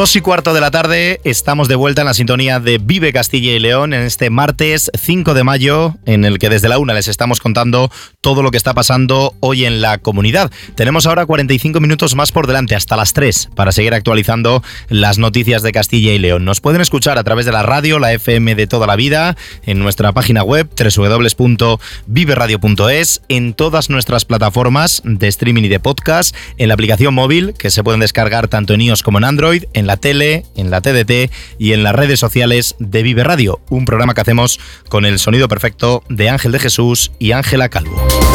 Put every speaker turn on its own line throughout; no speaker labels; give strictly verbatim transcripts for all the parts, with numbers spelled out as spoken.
Dos y cuarto de la tarde, estamos de vuelta en la sintonía de Vive Castilla y León en este martes cinco de mayo, en el que desde la una les estamos contando todo lo que está pasando hoy en la comunidad. Tenemos ahora cuarenta y cinco minutos más por delante, hasta las tres, para seguir actualizando las noticias de Castilla y León. Nos pueden escuchar a través de la radio, la F M de toda la vida, en nuestra página web doble u doble u doble u punto vive radio punto es, en todas nuestras plataformas de streaming y de podcast, en la aplicación móvil, que se pueden descargar tanto en iOS como en Android, en la tele, en la T D T y en las redes sociales de Vive Radio, un programa que hacemos con el sonido perfecto de Ángel de Jesús y Ángela Calvo.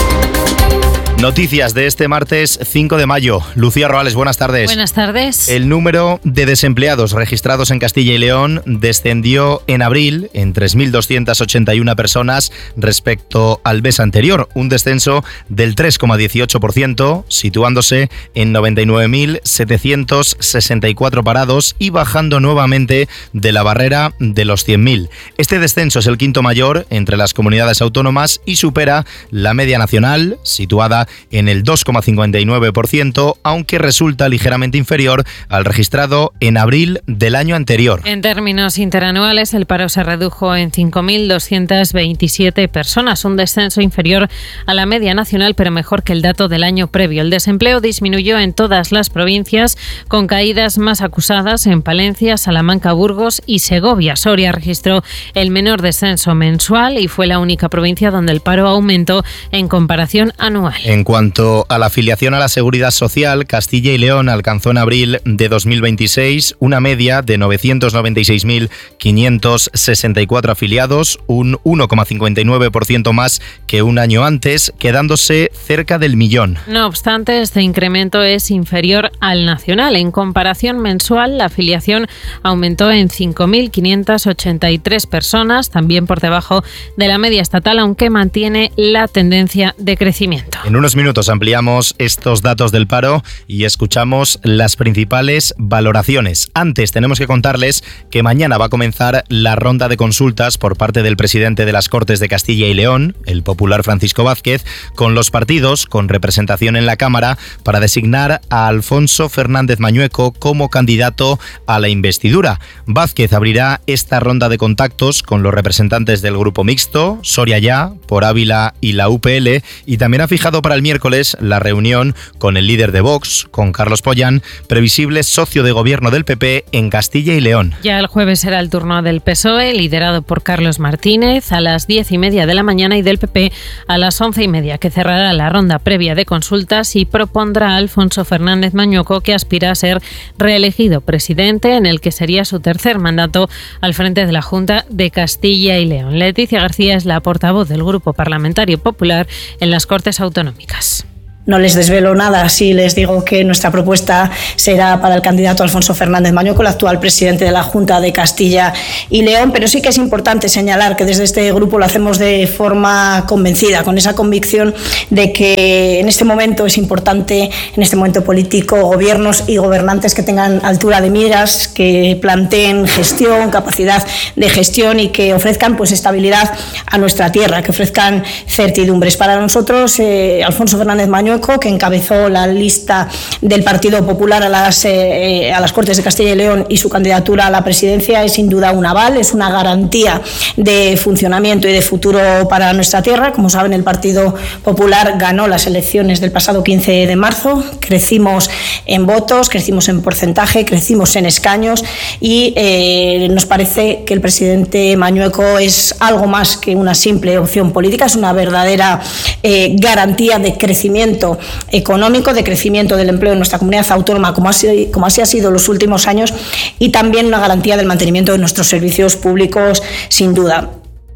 Noticias de este martes cinco de mayo. Lucía Roales, buenas tardes.
Buenas tardes.
El número de desempleados registrados en Castilla y León descendió en abril en tres mil doscientas ochenta y una personas respecto al mes anterior, un descenso del tres coma dieciocho por ciento, situándose en noventa y nueve mil setecientos sesenta y cuatro parados y bajando nuevamente de la barrera de los cien mil. Este descenso es el quinto mayor entre las comunidades autónomas y supera la media nacional, situada en el dos coma cincuenta y nueve por ciento, aunque resulta ligeramente inferior al registrado en abril del año anterior.
En términos interanuales, el paro se redujo en cinco mil doscientas veintisiete personas, un descenso inferior a la media nacional, pero mejor que el dato del año previo. El desempleo disminuyó en todas las provincias, con caídas más acusadas en Palencia, Salamanca, Burgos y Segovia. Soria registró el menor descenso mensual y fue la única provincia donde el paro aumentó en comparación anual.
En cuanto a la afiliación a la Seguridad Social, Castilla y León alcanzó en abril de dos mil veintiséis una media de novecientos noventa y seis mil quinientos sesenta y cuatro afiliados, un uno coma cincuenta y nueve por ciento más que un año antes, quedándose cerca del millón.
No obstante, este incremento es inferior al nacional. En comparación mensual, la afiliación aumentó en cinco mil quinientas ochenta y tres personas, también por debajo de la media estatal, aunque mantiene la tendencia de crecimiento.
En unos minutos ampliamos estos datos del paro y escuchamos las principales valoraciones. Antes tenemos que contarles que mañana va a comenzar la ronda de consultas por parte del presidente de las Cortes de Castilla y León, el popular Francisco Vázquez, con los partidos con representación en la Cámara para designar a Alfonso Fernández Mañueco como candidato a la investidura. Vázquez abrirá esta ronda de contactos con los representantes del Grupo Mixto, Soria Ya, por Ávila y la U P L, y también ha fijado para el miércoles la reunión con el líder de Vox, con Carlos Pollán, previsible socio de gobierno del P P en Castilla y León.
Ya el jueves será el turno del P S O E, liderado por Carlos Martínez, a las diez y media de la mañana, y del P P a las once y media, que cerrará la ronda previa de consultas y propondrá a Alfonso Fernández Mañueco, que aspira a ser reelegido presidente, en el que sería su tercer mandato al frente de la Junta de Castilla y León. Leticia García es la portavoz del Grupo Parlamentario Popular en las Cortes Autonómicas.
No les desvelo nada si les digo que nuestra propuesta será para el candidato Alfonso Fernández Mañueco, el actual presidente de la Junta de Castilla y León, pero sí que es importante señalar que desde este grupo lo hacemos de forma convencida, con esa convicción de que en este momento es importante, en este momento político, gobiernos y gobernantes que tengan altura de miras, que planteen gestión, capacidad de gestión y que ofrezcan pues estabilidad a nuestra tierra, que ofrezcan certidumbres. Para nosotros, eh, Alfonso Fernández Mañueco, que encabezó la lista del Partido Popular a las, eh, a las Cortes de Castilla y León, y su candidatura a la presidencia es sin duda un aval, es una garantía de funcionamiento y de futuro para nuestra tierra. Como saben, el Partido Popular ganó las elecciones del pasado quince de marzo, crecimos en votos, crecimos en porcentaje, crecimos en escaños y eh, nos parece que el presidente Mañueco es algo más que una simple opción política, es una verdadera eh, garantía de crecimiento económico, de crecimiento del empleo en nuestra comunidad autónoma, como así, como así ha sido en los últimos años, y también una garantía del mantenimiento de nuestros servicios públicos, sin duda.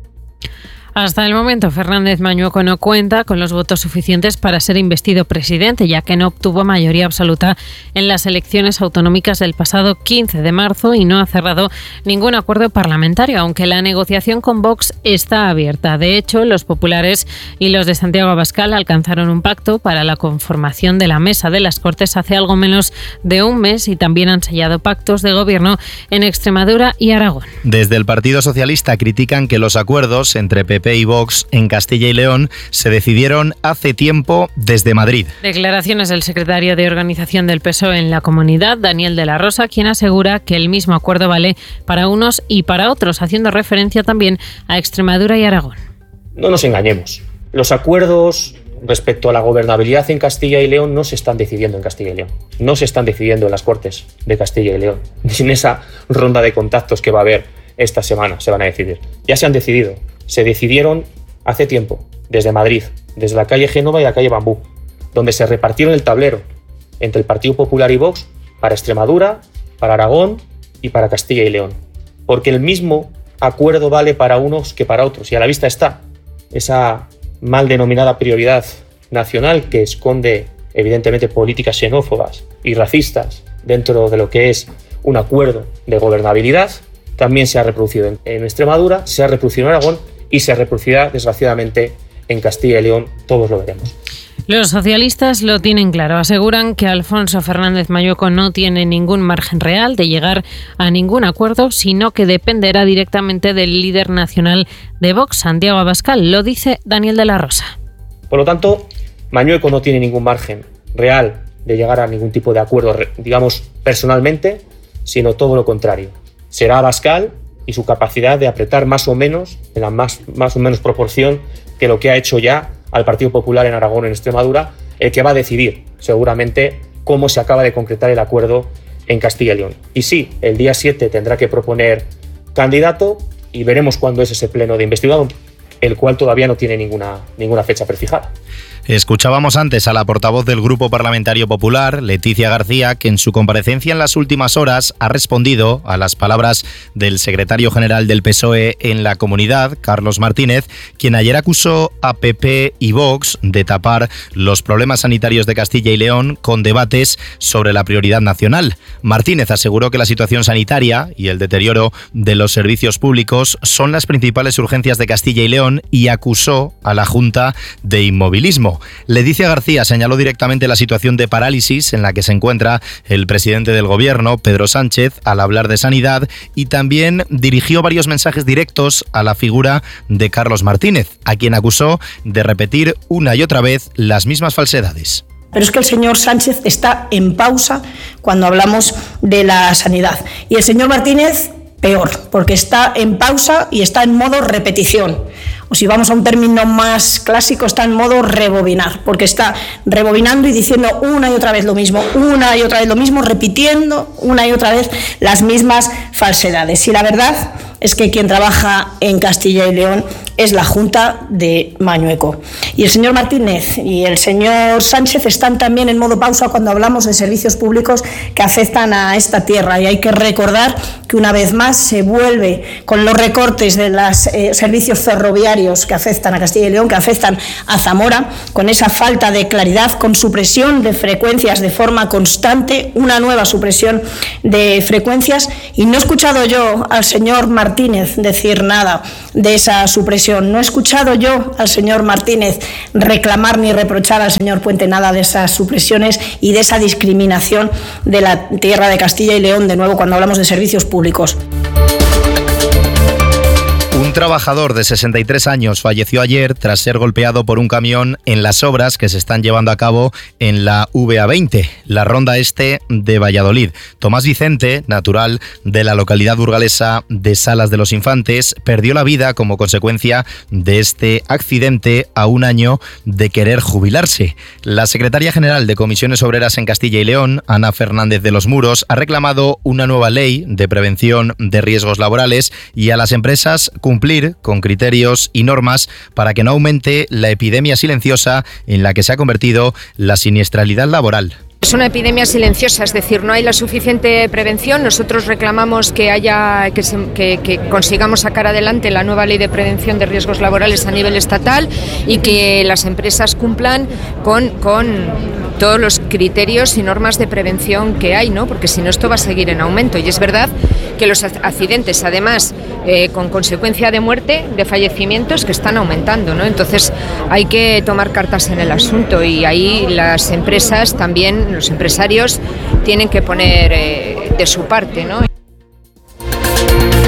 Hasta el momento, Fernández Mañueco no cuenta con los votos suficientes para ser investido presidente, ya que no obtuvo mayoría absoluta en las elecciones autonómicas del pasado quince de marzo y no ha cerrado ningún acuerdo parlamentario, aunque la negociación con Vox está abierta. De hecho, los populares y los de Santiago Abascal alcanzaron un pacto para la conformación de la Mesa de las Cortes hace algo menos de un mes, y también han sellado pactos de gobierno en Extremadura y Aragón.
Desde el Partido Socialista critican que los acuerdos entre P P P y Vox en Castilla y León se decidieron hace tiempo desde Madrid.
Declaraciones del secretario de Organización del P S O E en la comunidad, Daniel de la Rosa, quien asegura que el mismo acuerdo vale para unos y para otros, haciendo referencia también a Extremadura y Aragón.
No nos engañemos. Los acuerdos respecto a la gobernabilidad en Castilla y León no se están decidiendo en Castilla y León. No se están decidiendo en las Cortes de Castilla y León. Ni en esa ronda de contactos que va a haber esta semana se van a decidir. Ya se han decidido. Se decidieron hace tiempo, desde Madrid, desde la calle Génova y la calle Bambú, donde se repartieron el tablero entre el Partido Popular y Vox para Extremadura, para Aragón y para Castilla y León. Porque el mismo acuerdo vale para unos que para otros. Y a la vista está esa mal denominada prioridad nacional que esconde evidentemente políticas xenófobas y racistas dentro de lo que es un acuerdo de gobernabilidad. También se ha reproducido en, en Extremadura, se ha reproducido en Aragón y se reproducirá desgraciadamente en Castilla y León. Todos lo veremos.
Los socialistas lo tienen claro. Aseguran que Alfonso Fernández Mañueco no tiene ningún margen real de llegar a ningún acuerdo, sino que dependerá directamente del líder nacional de Vox, Santiago Abascal. Lo dice Daniel de la Rosa.
Por lo tanto, Mañueco no tiene ningún margen real de llegar a ningún tipo de acuerdo, digamos, personalmente, sino todo lo contrario. Será Abascal y su capacidad de apretar más o menos, en la más, más o menos proporción que lo que ha hecho ya al Partido Popular en Aragón, en Extremadura, el que va a decidir seguramente cómo se acaba de concretar el acuerdo en Castilla y León. Y sí, el día siete tendrá que proponer candidato y veremos cuándo es ese pleno de investidura, el cual todavía no tiene ninguna, ninguna fecha prefijada.
Escuchábamos antes a la portavoz del Grupo Parlamentario Popular, Leticia García, que en su comparecencia en las últimas horas ha respondido a las palabras del secretario general del P S O E en la comunidad, Carlos Martínez, quien ayer acusó a P P y Vox de tapar los problemas sanitarios de Castilla y León con debates sobre la prioridad nacional. Martínez aseguró que la situación sanitaria y el deterioro de los servicios públicos son las principales urgencias de Castilla y León y acusó a la Junta de inmovilismo. Leticia García señaló directamente la situación de parálisis en la que se encuentra el presidente del gobierno, Pedro Sánchez, al hablar de sanidad, y también dirigió varios mensajes directos a la figura de Carlos Martínez, a quien acusó de repetir una y otra vez las mismas falsedades.
Pero es que el señor Sánchez está en pausa cuando hablamos de la sanidad. Y el señor Martínez, peor, porque está en pausa y está en modo repetición. O si vamos a un término más clásico, está en modo rebobinar, porque está rebobinando y diciendo una y otra vez lo mismo, una y otra vez lo mismo, repitiendo una y otra vez las mismas falsedades. Y la verdad es que quien trabaja en Castilla y León es la Junta de Mañueco. Y el señor Martínez y el señor Sánchez están también en modo pausa cuando hablamos de servicios públicos que afectan a esta tierra. Y hay que recordar que una vez más se vuelve con los recortes de los eh, servicios ferroviarios que afectan a Castilla y León, que afectan a Zamora, con esa falta de claridad, con supresión de frecuencias de forma constante, una nueva supresión de frecuencias. Y no he escuchado yo al señor Martínez decir nada de esa supresión. No he escuchado yo al señor Martínez reclamar ni reprochar al señor Puente nada de esas supresiones y de esa discriminación de la tierra de Castilla y León, de nuevo, cuando hablamos de servicios públicos.
Un trabajador de sesenta y tres años falleció ayer tras ser golpeado por un camión en las obras que se están llevando a cabo en la V A veinte, la ronda este de Valladolid. Tomás Vicente, natural de la localidad burgalesa de Salas de los Infantes, perdió la vida como consecuencia de este accidente a un año de querer jubilarse. La secretaria general de Comisiones Obreras en Castilla y León, Ana Fernández de los Muros, ha reclamado una nueva ley de prevención de riesgos laborales y a las empresas cumplir con criterios y normas para que no aumente la epidemia silenciosa en la que se ha convertido la siniestralidad laboral.
Es una epidemia silenciosa, es decir, no hay la suficiente prevención. Nosotros reclamamos que haya que, se, que, que consigamos sacar adelante la nueva ley de prevención de riesgos laborales a nivel estatal y que las empresas cumplan con, con todos los criterios y normas de prevención que hay, ¿no? Porque si no, esto va a seguir en aumento. Y es verdad que los accidentes, además, eh, con consecuencia de muerte, de fallecimientos, que están aumentando, ¿no? Entonces hay que tomar cartas en el asunto y ahí las empresas también, los empresarios tienen que poner eh, de su parte, ¿no?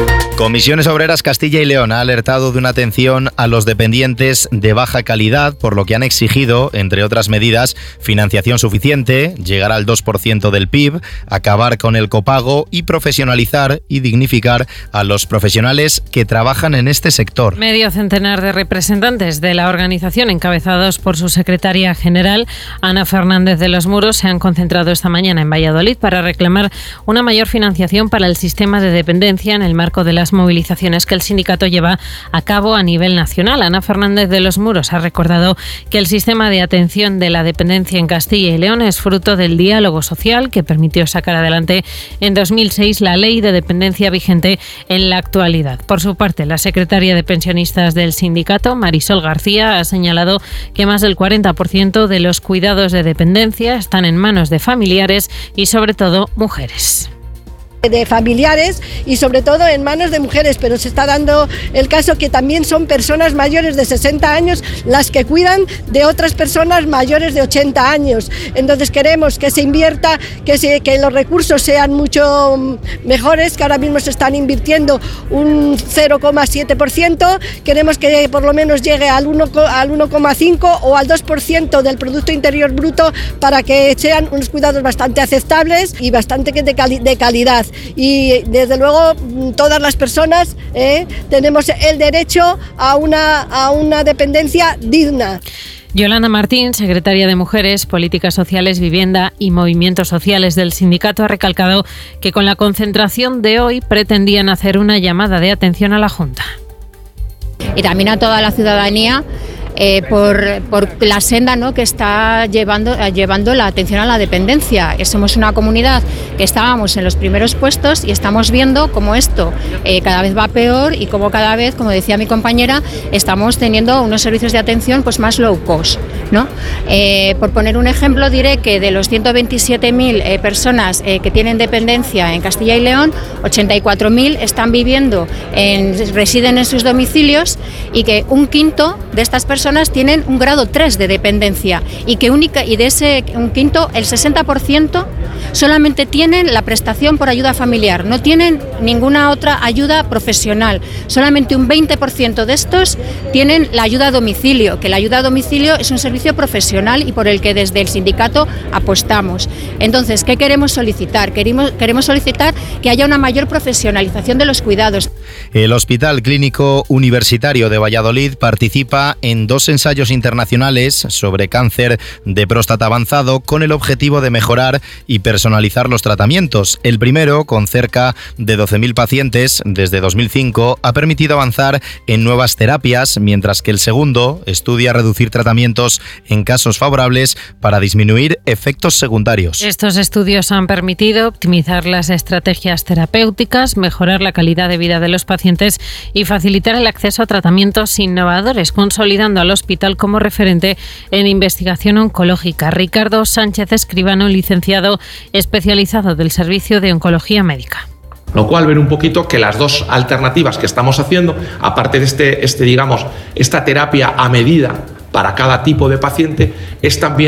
Comisiones Obreras Castilla y León ha alertado de una atención a los dependientes de baja calidad, por lo que han exigido, entre otras medidas, financiación suficiente, llegar al dos por ciento del P I B, acabar con el copago y profesionalizar y dignificar a los profesionales que trabajan en este sector.
Medio centenar de representantes de la organización, encabezados por su secretaria general, Ana Fernández de los Muros, se han concentrado esta mañana en Valladolid para reclamar una mayor financiación para el sistema de dependencia en el marco de las movilizaciones que el sindicato lleva a cabo a nivel nacional. Ana Fernández de los Muros ha recordado que el sistema de atención de la dependencia en Castilla y León es fruto del diálogo social que permitió sacar adelante en dos mil seis la ley de dependencia vigente en la actualidad. Por su parte, la secretaria de pensionistas del sindicato, Marisol García, ha señalado que más del cuarenta por ciento de los cuidados de dependencia están en manos de familiares y sobre todo mujeres.
De familiares y sobre todo en manos de mujeres, pero se está dando el caso que también son personas mayores de sesenta años las que cuidan de otras personas mayores de ochenta años. Entonces queremos que se invierta, que, se, que los recursos sean mucho mejores, que ahora mismo se están invirtiendo un cero coma siete por ciento, queremos que por lo menos llegue al uno coma cinco por ciento o al dos por ciento del Producto Interior Bruto para que sean unos cuidados bastante aceptables y bastante de, cali- de calidad. Y desde luego todas las personas eh, tenemos el derecho a una, a una dependencia digna.
Yolanda Martín, secretaria de Mujeres, Políticas Sociales, Vivienda y Movimientos Sociales del sindicato, ha recalcado que con la concentración de hoy pretendían hacer una llamada de atención a la Junta.
Y también a toda la ciudadanía eh, por, por la senda, ¿no?, que está llevando, llevando la atención a la dependencia. Somos una comunidad que estábamos en los primeros puestos y estamos viendo cómo esto eh, cada vez va peor y cómo cada vez, como decía mi compañera, estamos teniendo unos servicios de atención pues más low cost, ¿no? Eh, por poner un ejemplo, diré que de los ciento veintisiete mil eh, personas eh, que tienen dependencia en Castilla y León, ochenta y cuatro mil están viviendo, en, residen en sus domicilios y que un quinto de estas personas tienen un grado tres de dependencia y que única y de ese un quinto, el sesenta por ciento solamente tienen la prestación por ayuda familiar, no tienen ninguna otra ayuda profesional. Solamente un veinte por ciento de estos tienen la ayuda a domicilio, que la ayuda a domicilio es un servicio profesional y por el que desde el sindicato apostamos. Entonces, ¿qué queremos solicitar? Queremos, queremos solicitar que haya una mayor profesionalización de los cuidados.
El Hospital Clínico Universitario de Valladolid participa en dos ensayos internacionales sobre cáncer de próstata avanzado con el objetivo de mejorar y personalizar los tratamientos. El primero, con cerca de doce mil pacientes desde dos mil cinco, ha permitido avanzar en nuevas terapias, mientras que el segundo estudia reducir tratamientos en casos favorables para disminuir efectos secundarios.
Estos estudios han permitido optimizar las estrategias terapéuticas, mejorar la calidad de vida de los pacientes y facilitar el acceso a tratamientos innovadores, consolidando al hospital como referente en investigación oncológica. Ricardo Sánchez Escribano, licenciado especializado del Servicio de Oncología Médica.
Lo cual ver un poquito que las dos alternativas que estamos haciendo, aparte de este, este digamos, esta terapia a medida para cada tipo de paciente, es también